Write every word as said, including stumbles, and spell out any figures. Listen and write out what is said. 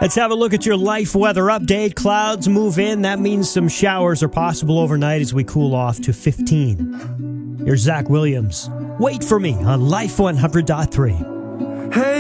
Let's have a look at your life weather update. Clouds move in. That means some showers are possible overnight as we cool off to fifteen. Here's Zach Williams. Wait for me on Life one hundred point three. Hey.